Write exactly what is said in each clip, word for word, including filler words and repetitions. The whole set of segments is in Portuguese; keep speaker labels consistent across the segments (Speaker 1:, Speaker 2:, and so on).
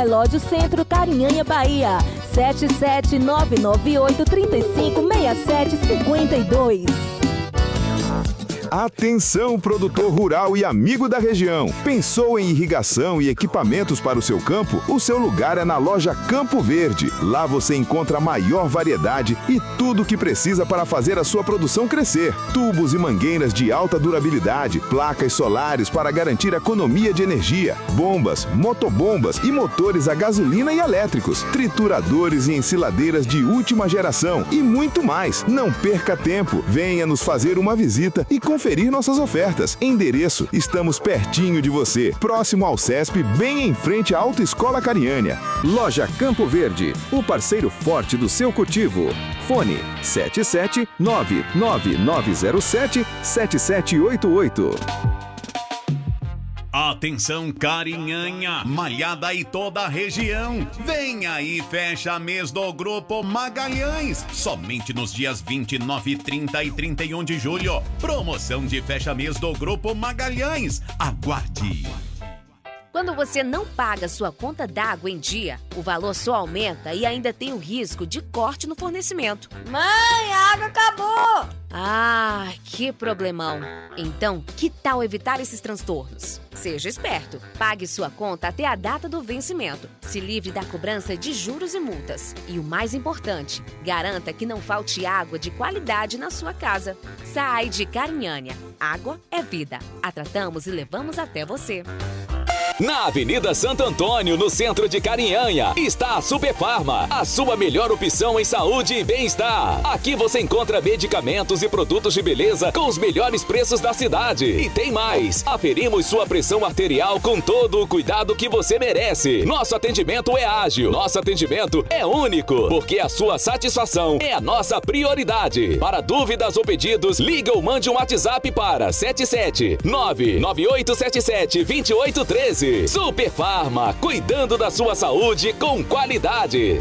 Speaker 1: Relógio Centro, Carinhanha, Bahia. sete sete nove nove oito três cinco seis sete cinco dois.
Speaker 2: Atenção, produtor rural e amigo da região. Pensou em irrigação e equipamentos para o seu campo? O seu lugar é na loja Campo Verde. Lá você encontra a maior variedade e tudo o que precisa para fazer a sua produção crescer. Tubos e mangueiras de alta durabilidade, placas solares para garantir economia de energia, bombas, motobombas e motores a gasolina e elétricos, trituradores e ensiladeiras de última geração e muito mais. Não perca tempo. Venha nos fazer uma visita e conferir nossas ofertas. Endereço: estamos pertinho de você, próximo ao SESP, bem em frente à Autoescola Carinhanha.
Speaker 3: Loja Campo Verde, o parceiro forte do seu cultivo. Fone sete sete nove nove nove zero sete sete sete oito oito.
Speaker 4: Atenção, Carinhanha, Malhada e toda a região. Vem aí, fecha mês do Grupo Magalhães. Somente nos dias vinte e nove, trinta e trinta e um de julho. Promoção de fecha mês do Grupo Magalhães. Aguarde.
Speaker 5: Quando você não paga sua conta d'água em dia, o valor só aumenta e ainda tem o risco de corte no fornecimento.
Speaker 6: Mãe, a água acabou!
Speaker 5: Ah, que problemão! Então, que tal evitar esses transtornos? Seja esperto, pague sua conta até a data do vencimento. Se livre da cobrança de juros e multas. E o mais importante, garanta que não falte água de qualidade na sua casa. Sai de Carinhanha. Água é vida. A tratamos e levamos até você.
Speaker 7: Na Avenida Santo Antônio, no centro de Carinhanha, está a Superfarma, a sua melhor opção em saúde e bem-estar. Aqui você encontra medicamentos e produtos de beleza com os melhores preços da cidade. E tem mais, aferimos sua pressão arterial com todo o cuidado que você merece. Nosso atendimento é ágil, nosso atendimento é único, porque a sua satisfação é a nossa prioridade. Para dúvidas ou pedidos, liga ou mande um WhatsApp para sete sete nove nove oito sete sete dois oito um três. Superfarma, cuidando da sua saúde com qualidade.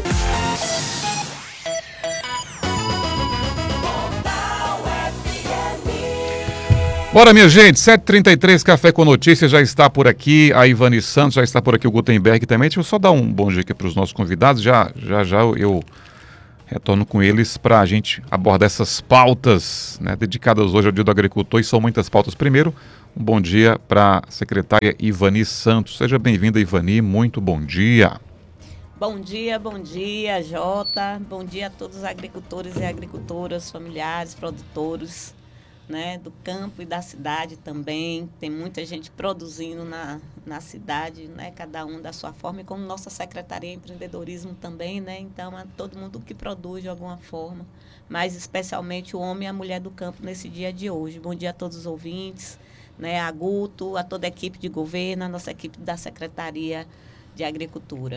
Speaker 8: Bora, minha gente, sete e trinta e três, Café com Notícias já está por aqui, a Ivani Santos já está por aqui, o Gutenberg também. Deixa eu só dar um bom dia aqui para os nossos convidados, já já, já eu retorno com eles para a gente abordar essas pautas, né, dedicadas hoje ao Dia do Agricultor, e são muitas pautas. Primeiro, um bom dia para a secretária Ivani Santos. Seja bem-vinda, Ivani, muito bom dia.
Speaker 9: Bom dia, bom dia, Jota. Bom dia a todos os agricultores e agricultoras, familiares, produtores, né, do campo e da cidade também. Tem muita gente produzindo na, na cidade, né, cada um da sua forma, e como nossa Secretaria de Empreendedorismo também, né, então é todo mundo que produz de alguma forma, mas especialmente o homem e a mulher do campo nesse dia de hoje. Bom dia a todos os ouvintes, né, a Guto, a toda a equipe de governo, a nossa equipe da Secretaria de Agricultura.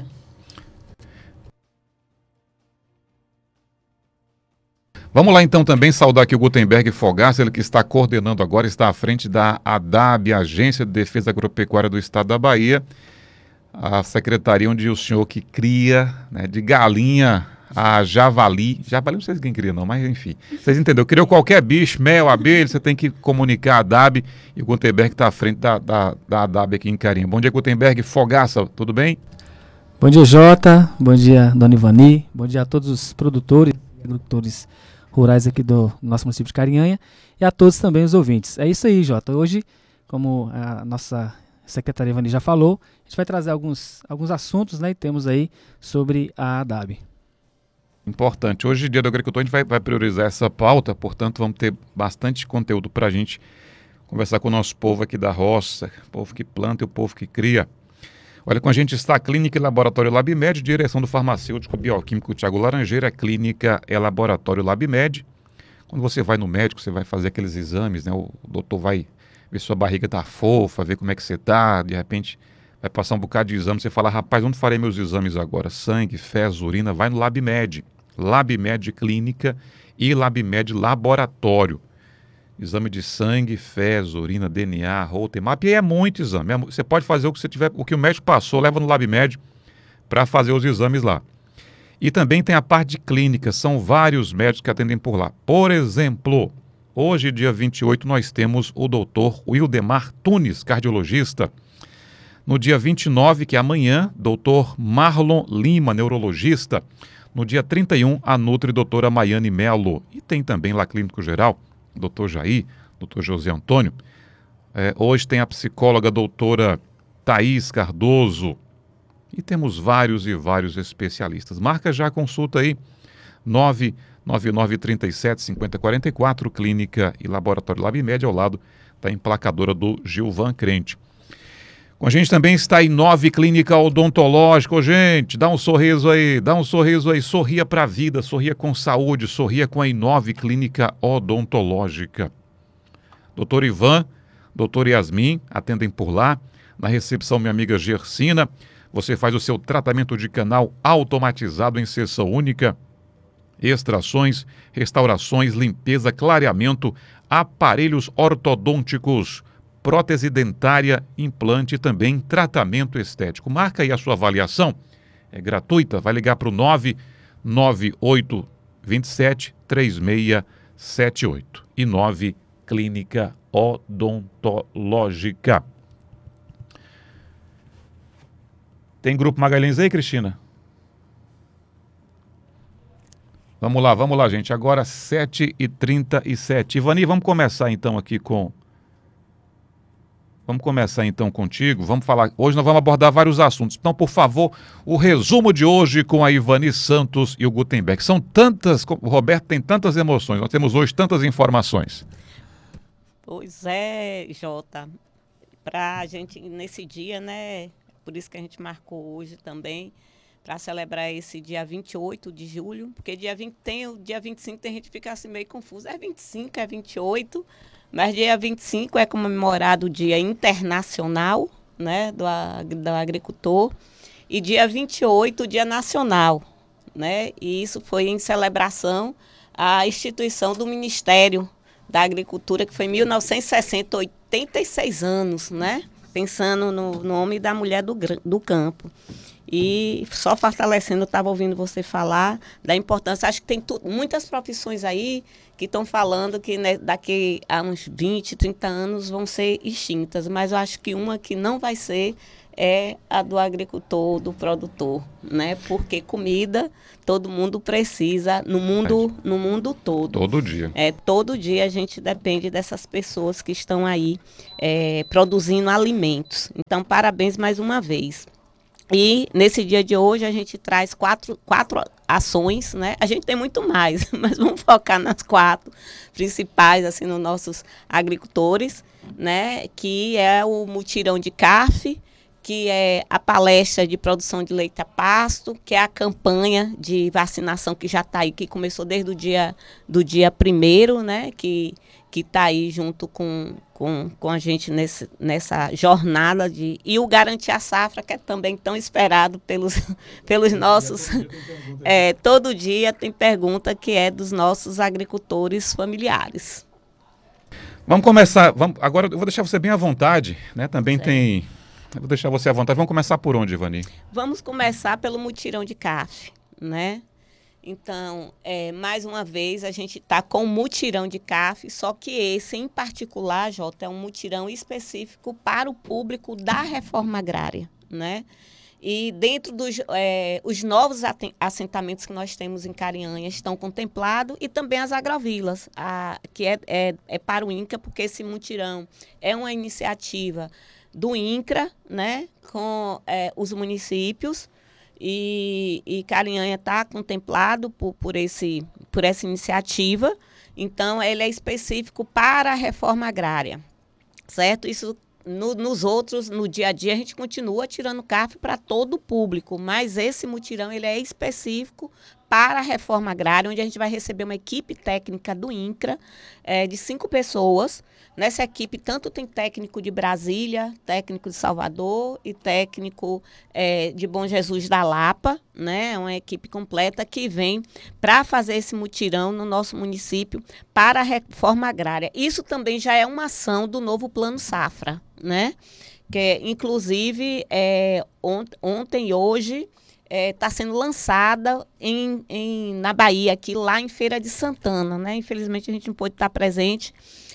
Speaker 8: Vamos lá então também saudar aqui o Gutenberg Fogaça, ele que está coordenando agora, está à frente da ADAB, Agência de Defesa Agropecuária do Estado da Bahia, a secretaria onde o senhor que cria, né, de galinha a javali, javali não sei se quem cria não, mas enfim, vocês entenderam, criou qualquer bicho, mel, abelha, você tem que comunicar a ADAB, e o Gutenberg está à frente da, da, da ADAB aqui em Carinha. Bom dia, Gutenberg Fogaça, tudo bem?
Speaker 10: Bom dia, Jota, bom dia, dona Ivani, bom dia a todos os produtores e agricultores rurais aqui do nosso município de Carinhanha, e a todos também os ouvintes. É isso aí, Jota. Hoje, como a nossa secretária Ivani já falou, a gente vai trazer alguns, alguns assuntos, né, e temos aí sobre a ADAB.
Speaker 8: Importante. Hoje, Dia do Agricultor, a gente vai, vai priorizar essa pauta, portanto, vamos ter bastante conteúdo para a gente conversar com o nosso povo aqui da roça, o povo que planta e o povo que cria. Olha, com a gente está a Clínica e Laboratório LabMed, direção do farmacêutico bioquímico Tiago Laranjeira. A Clínica é Laboratório LabMed. Quando você vai no médico, você vai fazer aqueles exames, né? O doutor vai ver se sua barriga está fofa, ver como é que você está, de repente vai passar um bocado de exame, você fala, rapaz, onde farei meus exames agora? Sangue, fezes, urina, vai no LabMed. LabMed Clínica e LabMed Laboratório. Exame de sangue, fezes, urina, D N A, Holter-Map, e é muito exame. É, você pode fazer o que você tiver, o que o médico passou, leva no LabMed para fazer os exames lá. E também tem a parte de clínica, são vários médicos que atendem por lá. Por exemplo, hoje, dia vinte e oito, nós temos o doutor Wildemar Tunes, cardiologista. No dia vinte e nove, que é amanhã, doutor Marlon Lima, neurologista. No dia trinta e um, a Nutri doutora Maiane Melo. E tem também lá clínico geral, doutor Jair, doutor José Antônio. É, hoje tem a psicóloga doutora Thaís Cardoso. E temos vários e vários especialistas. Marca já a consulta aí, nove nove nove, trinta e sete, cinquenta, quarenta e quatro, Clínica e Laboratório LabMed, ao lado da emplacadora do Gilvan Crente. Com a gente também está a Inove Clínica Odontológica. Ô, gente, dá um sorriso aí, dá um sorriso aí, sorria para a vida, sorria com saúde, sorria com a Inove Clínica Odontológica. Doutor Ivan, doutor Yasmin, atendem por lá. Na recepção, minha amiga Gersina. Você faz o seu tratamento de canal automatizado em sessão única. Extrações, restaurações, limpeza, clareamento, aparelhos ortodônticos, prótese dentária, implante e também tratamento estético. Marca aí a sua avaliação, é gratuita, vai ligar para o nove nove oito dois sete, três seis sete oito. E nove Clínica Odontológica. Tem Grupo Magalhães aí, Cristina? Vamos lá, vamos lá, gente. Agora sete e trinta e sete. Ivani, vamos começar então aqui com... Vamos começar então contigo. Vamos falar... Hoje nós vamos abordar vários assuntos. Então, por favor, o resumo de hoje com a Ivani Santos e o Gutenberg. São tantas... O Roberto tem tantas emoções. Nós temos hoje tantas informações.
Speaker 9: Pois é, Jota. Para a gente, nesse dia, né? Por isso que a gente marcou hoje também, para celebrar esse dia vinte e oito de julho, porque dia vinte tem o dia vinte e cinco, tem gente que fica assim meio confuso. É vinte e cinco, é vinte e oito, mas dia vinte e cinco é comemorado o Dia Internacional, né, do, do Agricultor, e dia vinte e oito, o Dia Nacional, né? E isso foi em celebração à instituição do Ministério da Agricultura, que foi em mil novecentos e sessenta, oitenta e seis anos, né? Pensando no nome da mulher do, do campo. E só fortalecendo, eu estava ouvindo você falar da importância. Acho que tem tu, muitas profissões aí que estão falando que, né, daqui a uns vinte, trinta anos vão ser extintas. Mas eu acho que uma que não vai ser é a do agricultor, do produtor, né? Porque comida todo mundo precisa no mundo, no mundo todo.
Speaker 8: Todo dia.
Speaker 9: É, todo dia a gente depende dessas pessoas que estão aí é, produzindo alimentos. Então, parabéns mais uma vez. E nesse dia de hoje a gente traz quatro, quatro ações, né? A gente tem muito mais, mas vamos focar nas quatro principais, assim, nos nossos agricultores, né? Que é o mutirão de C A F, que é a palestra de produção de leite a pasto, que é a campanha de vacinação que já está aí, que começou desde o dia do dia primeiro, né? Que que está aí junto com, com, com a gente nesse, nessa jornada de... E o Garantir a Safra, que é também tão esperado pelos, pelos nossos... É, todo dia tem pergunta que é dos nossos agricultores familiares.
Speaker 8: Vamos começar... Vamos, agora eu vou deixar você bem à vontade, né? Também certo. Tem... Eu vou deixar você à vontade. Vamos começar por onde, Ivani?
Speaker 9: Vamos começar pelo mutirão de C A F, né? Então, é, mais uma vez, a gente está com um mutirão de C A F, só que esse, em particular, Jota, é um mutirão específico para o público da reforma agrária, né? E dentro dos é, os novos assentamentos que nós temos em Carinhanha estão contemplados e também as agrovilas, a, que é, é, é para o INCRA, porque esse mutirão é uma iniciativa do INCRA, né, com é, os municípios, e, e Carinhanha está contemplado por, por, esse, por essa iniciativa. Então, ele é específico para a reforma agrária, certo? Isso, no, nos outros, no dia a dia, a gente continua tirando C A F para todo o público, mas esse mutirão ele é específico para a reforma agrária, onde a gente vai receber uma equipe técnica do INCRA, é, de cinco pessoas. Nessa equipe, tanto tem técnico de Brasília, técnico de Salvador e técnico é, de Bom Jesus da Lapa, né? É uma equipe completa que vem para fazer esse mutirão no nosso município para a reforma agrária. Isso também já é uma ação do novo Plano Safra, né? Que, inclusive, é, ont ontem e hoje... está é, sendo lançada em, em, na Bahia, aqui lá em Feira de Santana, né? Infelizmente a gente não pôde estar presente,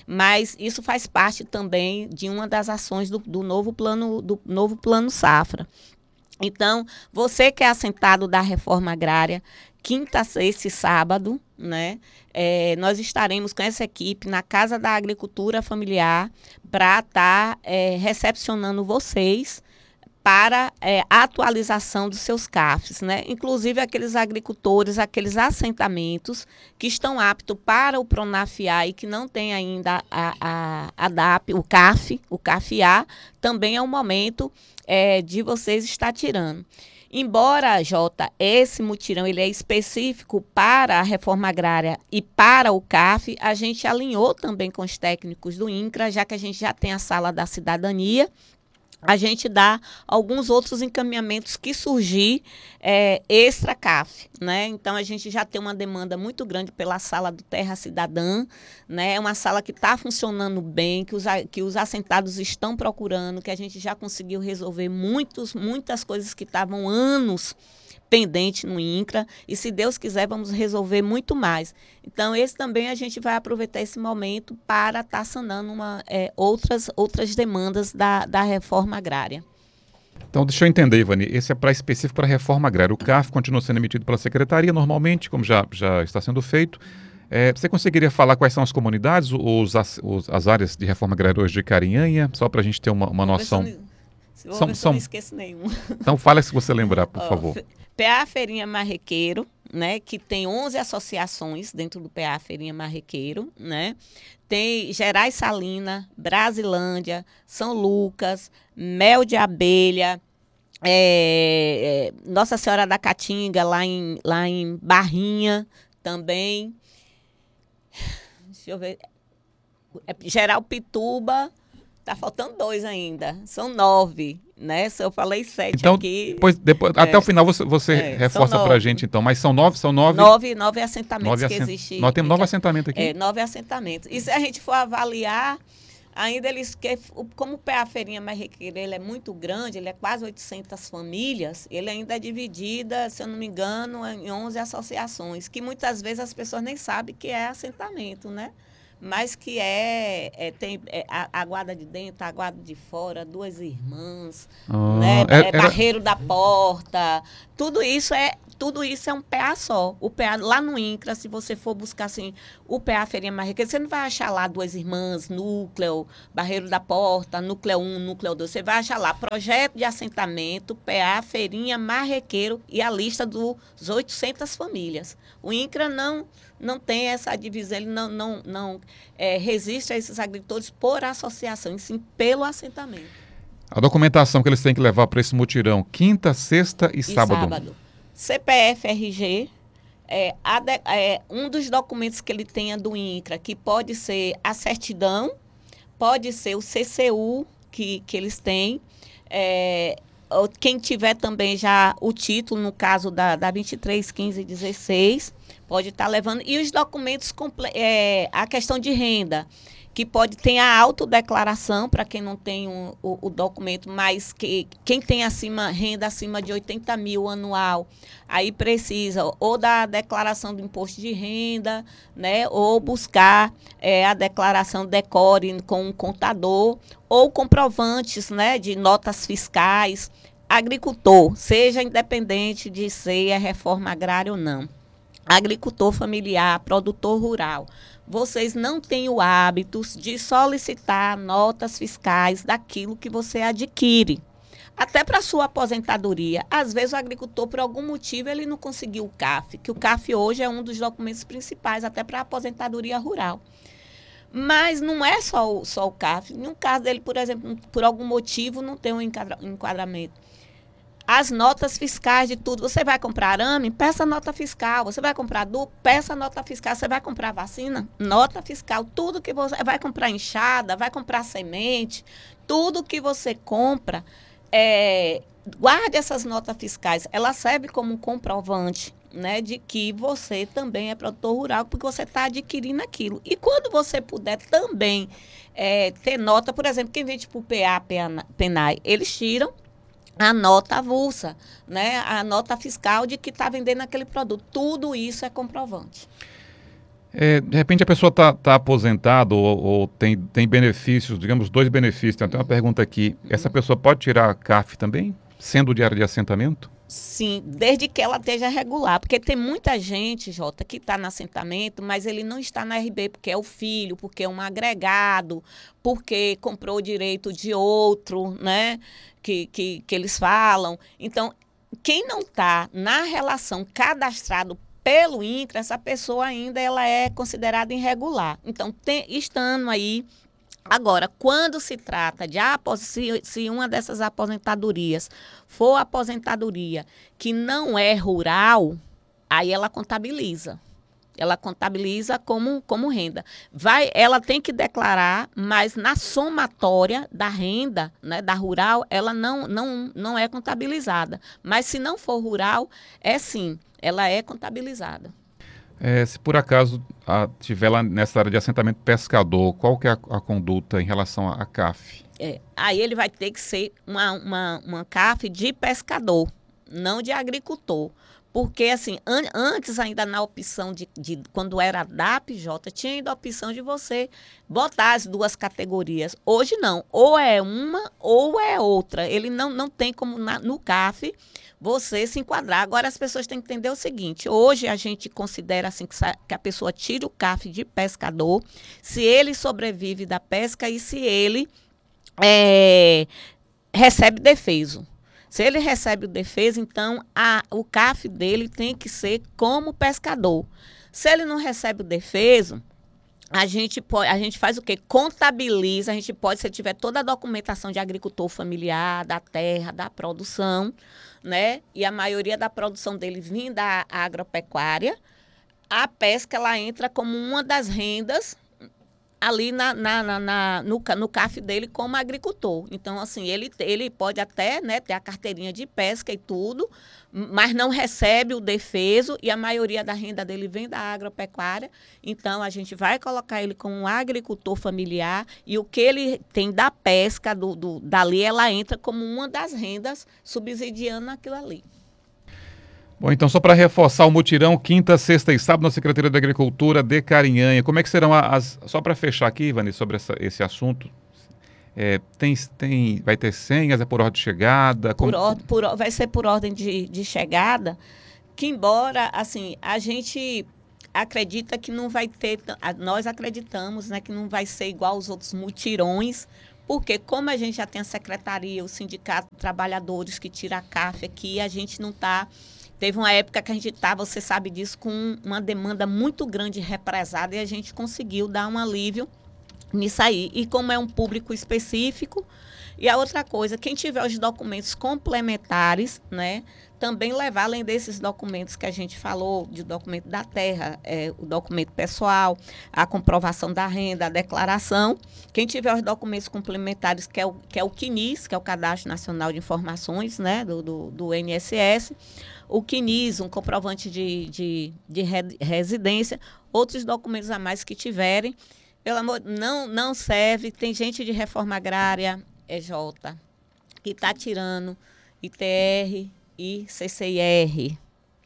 Speaker 9: Mas isso faz parte também de uma das ações do, do novo plano, do novo plano Safra. Então, você que é assentado da reforma agrária, quinta, esse sábado, né, é, nós estaremos com essa equipe na Casa da Agricultura Familiar para estar tá, é, recepcionando vocês para é, a atualização dos seus C A Fs, né? Inclusive aqueles agricultores, aqueles assentamentos que estão aptos para o Pronafiar e que não tem ainda a, a, a D A P, o C A F, o C A F-A, também é um momento é, de vocês estar tirando. Embora, Jota, esse mutirão ele é específico para a reforma agrária e para o C A F, a gente alinhou também com os técnicos do INCRA, já que a gente já tem a sala da cidadania, a gente dá alguns outros encaminhamentos que surgir é, extra C A F, né? Então, a gente já tem uma demanda muito grande pela sala do Terra Cidadã, né? É uma sala que está funcionando bem, que os, que os assentados estão procurando, que a gente já conseguiu resolver muitos, muitas coisas que estavam anos pendente no INCRA, e se Deus quiser vamos resolver muito mais. Então esse também a gente vai aproveitar esse momento para estar tá sanando uma, é, outras, outras demandas da, da reforma agrária.
Speaker 8: Então deixa eu entender, Ivani, esse é para específico para a reforma agrária. O C A F continua sendo emitido pela Secretaria normalmente, como já, já está sendo feito. É, você conseguiria falar quais são as comunidades, os, as, os, as áreas de reforma agrária hoje de Carinhanha, só para a gente ter uma, uma noção?
Speaker 9: Vou são, ver se são... eu não esqueço nenhum.
Speaker 8: Então fala se você lembrar, por oh, favor.
Speaker 9: P A Feirinha Marrequeiro, né, que tem onze associações dentro do P A Feirinha Marrequeiro, né? Tem Gerais Salina, Brasilândia, São Lucas, Mel de Abelha, é, é, Nossa Senhora da Caatinga, lá em, lá em Barrinha também. Deixa eu ver. É, Geral Pituba, tá faltando dois ainda, são nove. Né? Se eu falei sete
Speaker 8: então,
Speaker 9: aqui...
Speaker 8: Depois, depois, é, até o final você, você
Speaker 9: é,
Speaker 8: reforça para a gente, então. Mas são nove? São nove,
Speaker 9: nove, nove assentamentos
Speaker 8: nove
Speaker 9: que
Speaker 8: assent...
Speaker 9: existem.
Speaker 8: Nós temos nove assentamentos aqui?
Speaker 9: É, nove assentamentos. E se a gente for avaliar, ainda eles... Que, como o P A Feirinha Marrequeiro ele é muito grande, ele é quase oitocentas famílias, ele ainda é dividida, se eu não me engano, em onze associações, que muitas vezes as pessoas nem sabem que é assentamento, né? Mas que é, é tem é, a, a guarda de dentro, a guarda de fora, duas irmãs, ah, né? é, é, barreiro da porta, tudo isso é tudo isso é um P A só. O P A lá no INCRA, se você for buscar assim, o P A Feirinha Marrequeiro, você não vai achar lá duas irmãs, núcleo, barreiro da porta, núcleo um, núcleo dois, você vai achar lá projeto de assentamento, P A Feirinha Marrequeiro e a lista dos oitocentas famílias. O INCRA não não tem essa divisão, ele não, não, não é, resiste a esses agricultores por associação, e sim pelo assentamento.
Speaker 8: A documentação que eles têm que levar para esse mutirão, quinta, sexta e, e sábado. sábado.
Speaker 9: C P F R G, é, é, um dos documentos que ele tenha do INCRA, que pode ser a certidão, pode ser o C C U que, que eles têm, é, quem tiver também já o título, no caso da, da vinte e três, quinze e dezesseis, pode estar levando. E os documentos, é, a questão de renda, que pode ter a autodeclaração, para quem não tem um, o, o documento, mas que, quem tem acima, renda acima de oitenta mil anual, aí precisa ou da declaração do imposto de renda, né, ou buscar é, a declaração decore com um contador, ou comprovantes, né, de notas fiscais. Agricultor, seja independente de ser a reforma agrária ou não, agricultor familiar, produtor rural, vocês não têm o hábito de solicitar notas fiscais daquilo que você adquire. Até para a sua aposentadoria. Às vezes o agricultor, por algum motivo, ele não conseguiu o C A F, que o C A F hoje é um dos documentos principais, até para a aposentadoria rural. Mas não é só o, só o C A F. No caso dele, por exemplo, por algum motivo, não tem um enquadramento. As notas fiscais de tudo. Você vai comprar arame? Peça nota fiscal. Você vai comprar adubo? Peça nota fiscal. Você vai comprar vacina? Nota fiscal. Tudo que você... Vai comprar enxada, vai comprar semente. Tudo que você compra, é, guarde essas notas fiscais. Ela serve como um comprovante, né, de que você também é produtor rural, porque você está adquirindo aquilo. E quando você puder também é, ter nota, por exemplo, quem vende para o P A, P N A E, eles tiram a nota avulsa, né? A nota fiscal de que está vendendo aquele produto. Tudo isso é comprovante.
Speaker 8: É, de repente a pessoa está tá aposentada ou, ou tem, tem benefícios, digamos, dois benefícios. Tem até uma pergunta aqui. Essa pessoa pode tirar a C A F também, sendo de área de assentamento?
Speaker 9: Sim, desde que ela esteja regular, porque tem muita gente, Jota, que está no assentamento, mas ele não está na R B porque é o filho, porque é um agregado, porque comprou o direito de outro, né, que, que, que eles falam. Então, quem não está na relação cadastrado pelo INCRA, essa pessoa ainda ela é considerada irregular. Então, tem, estando aí. Agora, quando se trata de se, se uma dessas aposentadorias for aposentadoria que não é rural, aí ela contabiliza. Ela contabiliza como, como renda. Vai, ela tem que declarar, mas na somatória da renda, né, da rural, ela não, não, não é contabilizada. Mas se não for rural, é sim, ela é contabilizada.
Speaker 8: É, se por acaso a, tiver lá nessa área de assentamento pescador, qual que é a, a conduta em relação à C A F?
Speaker 9: É, aí ele vai ter que ser uma, uma, uma C A F de pescador, não de agricultor. Porque, assim, an antes ainda na opção de, de, quando era D A P, Jota, tinha ainda a opção de você botar as duas categorias. Hoje não, ou é uma ou é outra. Ele não, não tem como na, no C A F você se enquadrar. Agora as pessoas têm que entender o seguinte, hoje a gente considera assim que, que a pessoa tira o C A F de pescador, se ele sobrevive da pesca e se ele é, recebe defeso. Se ele recebe o defeso, então a, o C A F dele tem que ser como pescador. Se ele não recebe o defeso, a gente, pode, a gente faz o quê? Contabiliza, a gente pode, se tiver toda a documentação de agricultor familiar, da terra, da produção, né? E a maioria da produção dele vem da agropecuária, a pesca ela entra como uma das rendas ali na, na, na, na, no, no C A F dele como agricultor. Então, assim, ele, ele pode até, né, ter a carteirinha de pesca e tudo, mas não recebe o defeso e a maioria da renda dele vem da agropecuária. Então, a gente vai colocar ele como um agricultor familiar e o que ele tem da pesca, do, do, dali, ela entra como uma das rendas subsidiando aquilo ali.
Speaker 8: Bom, então só para reforçar o mutirão, quinta, sexta e sábado na Secretaria da Agricultura de Carinhanha. Como é que serão as... Só para fechar aqui, Ivani, sobre essa, esse assunto, é, tem, tem, vai ter senhas, é por ordem de chegada?
Speaker 9: Por
Speaker 8: Como...
Speaker 9: or, por, vai ser por ordem de, de chegada, que embora, assim, a gente acredita que não vai ter... Nós acreditamos, né, que não vai ser igual aos outros mutirões, porque como a gente já tem a secretaria, o sindicato de trabalhadores que tira a C A F aqui, a gente não está... Teve uma época que a gente estava, você sabe disso, com uma demanda muito grande represada e a gente conseguiu dar um alívio nisso aí. E como é um público específico, e a outra coisa, quem tiver os documentos complementares, né, também levar, além desses documentos que a gente falou, de documento da terra, é, o documento pessoal, a comprovação da renda, a declaração, quem tiver os documentos complementares, que é o, que é o C N I S, que é o Cadastro Nacional de Informações, né, do, do, do I N S S, o C N I S, um comprovante de, de, de residência, outros documentos a mais que tiverem, pelo amor, não, não serve, tem gente de reforma agrária, E J, que está tirando I T R e C C I R.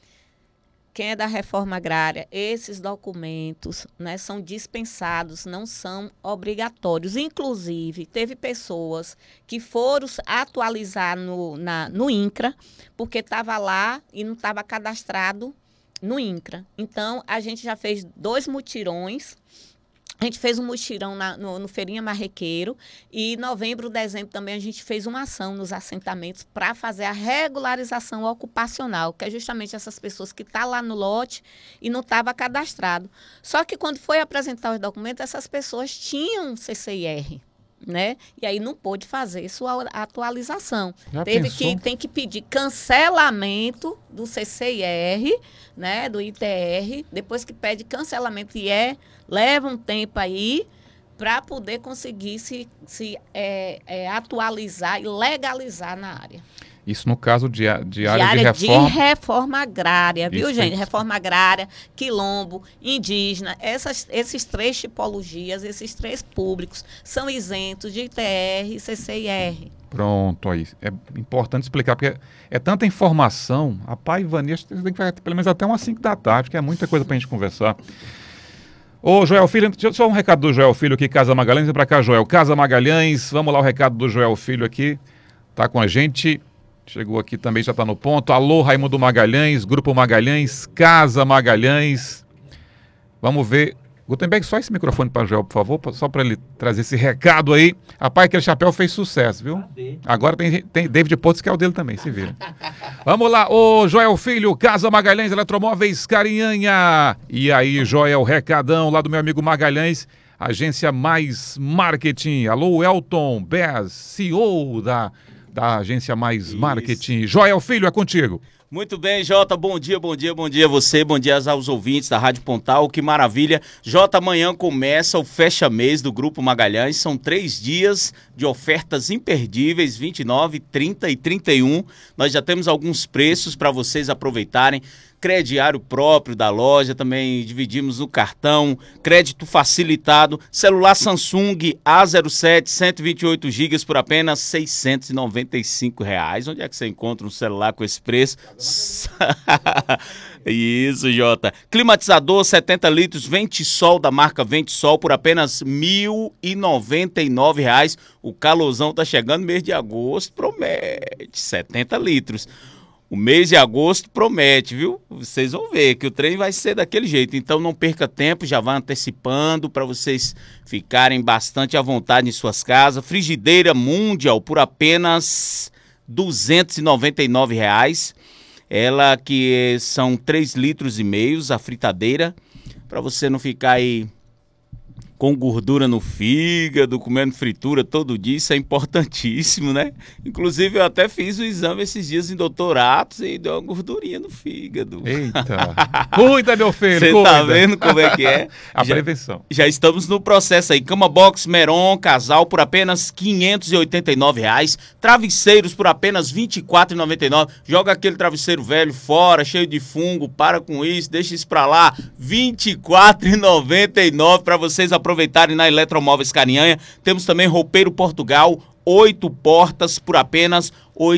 Speaker 9: Quem é da reforma agrária, esses documentos, né, são dispensados, não são obrigatórios. Inclusive, teve pessoas que foram atualizar no, na, no INCRA, porque estava lá e não estava cadastrado no INCRA. Então, a gente já fez dois mutirões. A gente fez um mutirão na, no, no Feirinha Marrequeiro e em novembro, dezembro também a gente fez uma ação nos assentamentos para fazer a regularização ocupacional, que é justamente essas pessoas que estão tá lá no lote e não estava cadastrado. Só que quando foi apresentar os documentos, essas pessoas tinham C C I R, né? E aí não pôde fazer sua atualização.
Speaker 8: Já
Speaker 9: Teve
Speaker 8: pensou?
Speaker 9: que, tem que pedir cancelamento do C C I R, né, do I T R, depois que pede cancelamento e é, leva um tempo aí para poder conseguir se, se é, é, atualizar e legalizar na área.
Speaker 8: Isso no caso de, de,
Speaker 9: De
Speaker 8: área,
Speaker 9: área
Speaker 8: de reforma.
Speaker 9: de reforma agrária, viu,
Speaker 8: Isso,
Speaker 9: gente?
Speaker 8: isso.
Speaker 9: Reforma agrária, quilombo, indígena, essas, esses três tipologias, esses três públicos são isentos de I T R e C C I R.
Speaker 8: Pronto, aí. É importante explicar, porque é tanta informação. A Pai Ivani, acho que tem que fazer pelo menos até umas cinco da tarde, que é muita coisa para a gente conversar. Ô, Joel Filho, deixa eu só um recado do Joel Filho aqui, Casa Magalhães. Vem pra cá, Joel. Casa Magalhães, vamos lá, o recado do Joel Filho aqui. Tá com a gente. Chegou aqui também, já tá no ponto. Alô, Raimundo Magalhães, Grupo Magalhães, Casa Magalhães. Vamos ver. Gutenberg, só esse microfone para o Joel, por favor, só para ele trazer esse recado aí. Rapaz, aquele chapéu fez sucesso, viu? Agora tem, tem David Potts, que é o dele também, se vira. Vamos lá, ô Joel Filho, Casa Magalhães, Eletromóveis Carinhanha. E aí, Joel, recadão lá do meu amigo Magalhães, Agência Mais Marketing. Alô, Elton Bez, C E O da, da Agência Mais Isso. Marketing. Joel Filho, é contigo.
Speaker 11: Muito bem, Jota, bom dia, bom dia, bom dia a você, bom dia aos ouvintes da Rádio Pontal, que maravilha. Jota, amanhã começa o fecha-mês do Grupo Magalhães, são três dias de ofertas imperdíveis, vinte e nove, trinta e trinta e um. Nós já temos alguns preços para vocês aproveitarem. Crediário próprio da loja, também dividimos no cartão, crédito facilitado, celular Samsung A zero sete, cento e vinte e oito gigas por apenas seiscentos e noventa e cinco reais. Onde é que você encontra um celular com esse preço? Isso, Jota. Climatizador setenta litros, Ventisol da marca Ventisol por apenas mil e noventa e nove reais. O calorzão tá chegando, mês de agosto, promete, setenta litros. O mês de agosto promete, viu? Vocês vão ver que o trem vai ser daquele jeito. Então não perca tempo, já vá antecipando para vocês ficarem bastante à vontade em suas casas. Frigideira Mundial por apenas duzentos e noventa e nove reais. Ela que são três litros e meio, a fritadeira, para você não ficar aí com gordura no fígado, comendo fritura todo dia, isso é importantíssimo, né? Inclusive eu até fiz o exame esses dias em doutor Atos e deu uma gordurinha no fígado.
Speaker 8: Eita! Cuida, meu filho!
Speaker 11: Você tá vendo como é que é?
Speaker 8: A
Speaker 11: já,
Speaker 8: prevenção.
Speaker 11: Já estamos no processo aí. Cama Box Meron, casal, por apenas quinhentos e oitenta e nove reais. Travesseiros por apenas vinte e quatro reais e noventa e nove centavos. Joga aquele travesseiro velho fora, cheio de fungo, para com isso, deixa isso pra lá. vinte e quatro reais e noventa e nove centavos para vocês aproveitarem na Eletromóveis Carinhanha. Temos também roupeiro Portugal, oito portas por apenas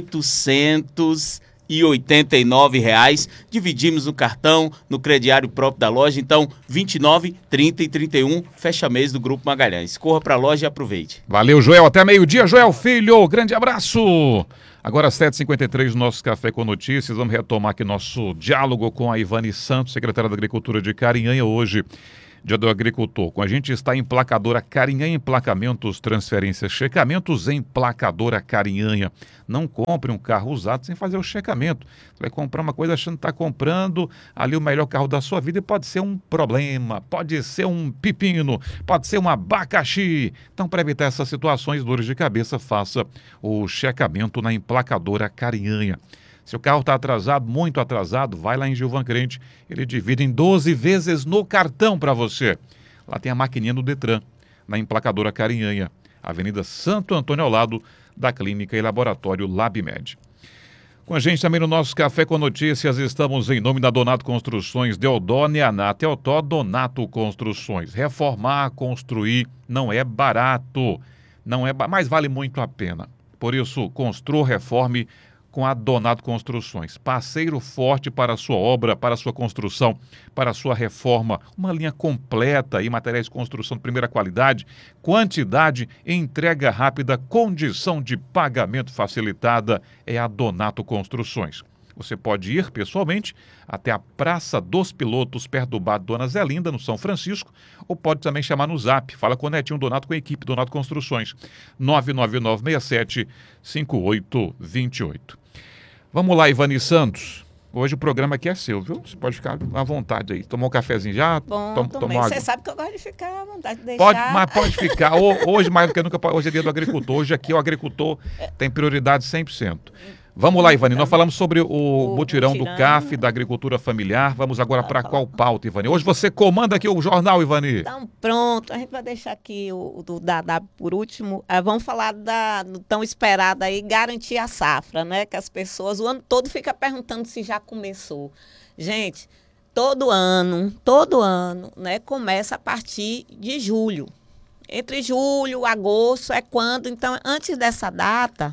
Speaker 11: oitocentos e oitenta e nove reais. Dividimos no cartão, no crediário próprio da loja. Então, vinte e nove, trinta e trinta e um, fecha mês do Grupo Magalhães. Corra pra loja e aproveite.
Speaker 8: Valeu, Joel. Até meio-dia, Joel Filho. Grande abraço. Agora, sete e cinquenta e três, nosso Café com Notícias. Vamos retomar aqui nosso diálogo com a Ivani Santos, secretária da Agricultura de Carinhanha, hoje. Dia do Agricultor. Com a gente está a emplacadora Carinhanha Emplacamentos, Transferências, Checamentos, Emplacadora Carinhanha. Não compre um carro usado sem fazer o checamento. Você vai comprar uma coisa achando que está comprando ali o melhor carro da sua vida e pode ser um problema, pode ser um pepino, pode ser um abacaxi. Então, para evitar essas situações, dores de cabeça, faça o checamento na Emplacadora Carinhanha. Se o carro está atrasado, muito atrasado, vai lá em Gilvan Crente. Ele divide em doze vezes no cartão para você. Lá tem a maquininha do Detran, na Emplacadora Carinhanha, Avenida Santo Antônio, ao lado da Clínica e Laboratório LabMed. Com a gente também no nosso Café com Notícias, estamos em nome da Donato Construções, Deodó, Neaná, Teotó, Donato Construções. Reformar, construir não é barato, não é, mas vale muito a pena. Por isso, construa, reforme com a Donato Construções. Parceiro forte para a sua obra, para a sua construção, para a sua reforma. Uma linha completa e materiais de construção de primeira qualidade, quantidade, entrega rápida, condição de pagamento facilitada. É a Donato Construções. Você pode ir pessoalmente até a Praça dos Pilotos, perto do bar Dona Zelinda, no São Francisco, ou pode também chamar no Zap. Fala com o Netinho Donato, com a equipe Donato Construções. nove nove nove seis sete cinco oito dois oito. Vamos lá, Ivani Santos. Hoje o programa aqui é seu, viu? Você pode ficar à vontade aí. Tomou um cafezinho já?
Speaker 9: Bom,
Speaker 8: Tom,
Speaker 9: tomei. Você sabe que eu gosto de ficar à vontade de deixar.
Speaker 8: Pode, mas pode ficar. Hoje, mais do que nunca, hoje é dia do agricultor. Hoje aqui o agricultor tem prioridade cem por cento. Vamos lá, Ivani, nós falamos sobre o, o mutirão, mutirão do C A F, da agricultura familiar. Vamos agora para qual pauta, Ivani? Hoje você comanda aqui o jornal, Ivani.
Speaker 9: Então, pronto, a gente vai deixar aqui o, o do Dadab por último. É, vamos falar da do tão esperado aí, garantir a safra, né? Que as pessoas o ano todo ficam perguntando se já começou. Gente, todo ano, todo ano, né, começa a partir de julho. Entre julho e agosto é quando, então, antes dessa data,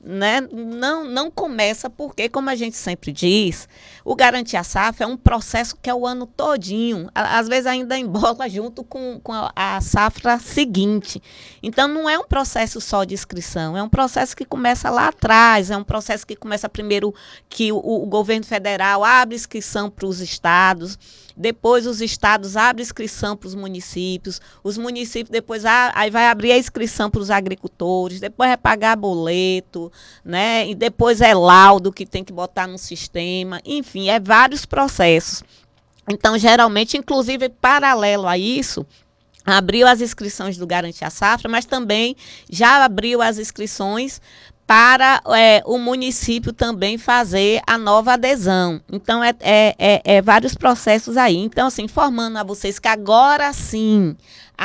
Speaker 9: né, não, não começa porque, como a gente sempre diz, o Garantia Safra é um processo que é o ano todinho, às vezes ainda embola junto com, com a, a safra seguinte. Então, não é um processo só de inscrição, é um processo que começa lá atrás, é um processo que começa primeiro que o, o governo federal abre inscrição para os estados, depois os estados abrem inscrição para os municípios, os municípios depois a, aí vai abrir a inscrição para os agricultores, depois vai pagar boleto, né? E depois é laudo que tem que botar no sistema, enfim, é vários processos. Então, geralmente, inclusive, paralelo a isso, abriu as inscrições do Garantia Safra, mas também já abriu as inscrições para é, o município também fazer a nova adesão. Então, é, é, é, é vários processos aí. Então, assim, informando a vocês que agora sim,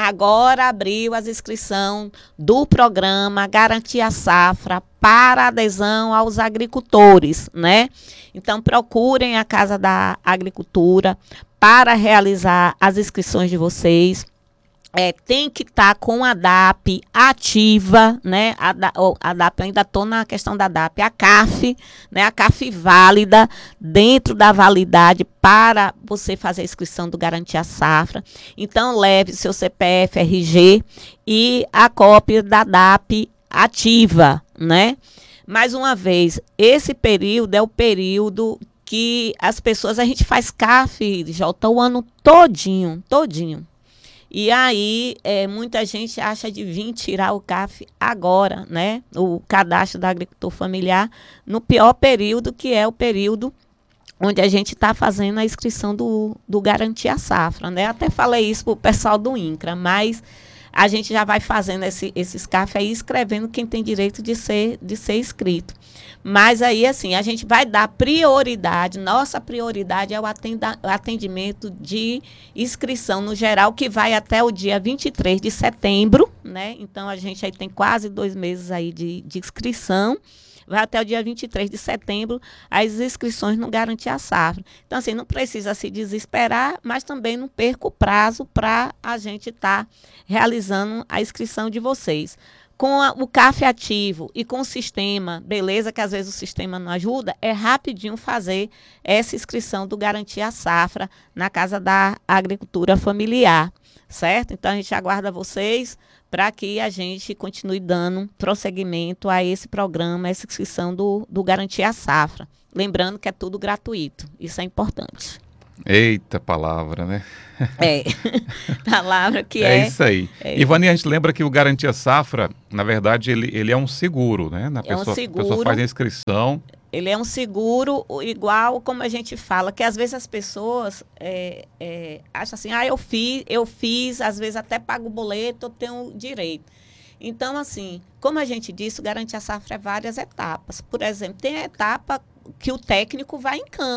Speaker 9: agora abriu as inscrições do programa Garantia Safra para adesão aos agricultores, né? Então, procurem a Casa da Agricultura para realizar as inscrições de vocês. É, tem que estar tá com a D A P ativa, né? A, a D A P, ainda estou na questão da D A P, a C A F, né? A C A F válida dentro da validade para você fazer a inscrição do Garantia Safra. Então, leve seu C P F, R G e a cópia da D A P ativa, né? Mais uma vez, esse período é o período que as pessoas, a gente faz C A F, já está o ano todinho, todinho. E aí, é, muita gente acha de vir tirar o C A F agora, né? O cadastro da agricultor familiar, no pior período, que é o período onde a gente está fazendo a inscrição do, do Garantia Safra, né? Até falei isso para o pessoal do INCRA, mas a gente já vai fazendo esse, esses C A F aí, escrevendo quem tem direito de ser, de ser inscrito. Mas aí, assim, a gente vai dar prioridade, nossa prioridade é o atendimento de inscrição no geral, que vai até o dia vinte e três de setembro, né? Então, a gente aí tem quase dois meses aí de, de inscrição. Vai até o dia vinte e três de setembro, as inscrições no Garantia Safra. Então, assim, não precisa se desesperar, mas também não perca o prazo para a gente estar tá realizando a inscrição de vocês. Com a, o C A F ativo e com o sistema, beleza, que às vezes o sistema não ajuda, é rapidinho fazer essa inscrição do Garantia Safra na Casa da Agricultura Familiar, certo? Então, a gente aguarda vocês para que a gente continue dando prosseguimento a esse programa, essa inscrição do, do Garantia Safra. Lembrando que é tudo gratuito, isso é importante.
Speaker 8: Eita palavra, né?
Speaker 9: É, palavra que é...
Speaker 8: É isso aí. É. Ivani, a gente lembra que o Garantia Safra, na verdade, ele, ele é um seguro, né? Na
Speaker 9: é
Speaker 8: pessoa,
Speaker 9: um seguro.
Speaker 8: A pessoa faz a inscrição...
Speaker 9: Ele é um seguro igual como a gente fala, que às vezes as pessoas é, é, acham assim, ah, eu fiz, eu fiz, às vezes até pago o boleto, eu tenho direito. Então, assim, como a gente disse, o Garantia Safra é várias etapas. Por exemplo, tem a etapa que o técnico vai em campo.